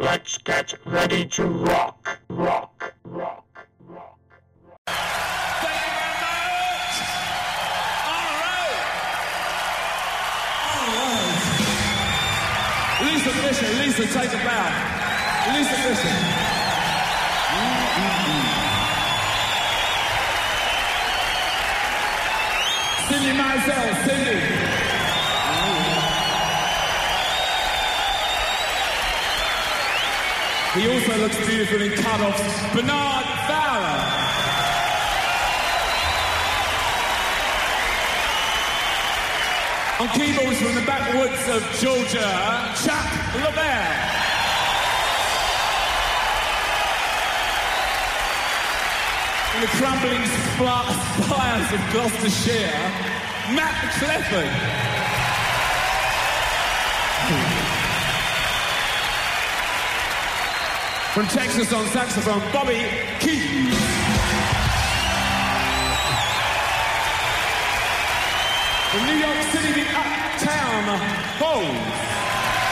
Let's get ready to rock, rock, rock, rock. Thank you very much. All right. Lisa Fisher, Lisa, take a bow. Lisa Fisher. Cindy Mizell, Cindy. He also looks beautiful in cut-offs. Bernard Fowler. On keyboards from the backwoods of Georgia, Chuck LaBelle. In the crumbling spires of Gloucestershire, Matt Clifford. From Texas on saxophone, Bobby Keys. From New York City, the Uptown Hoes.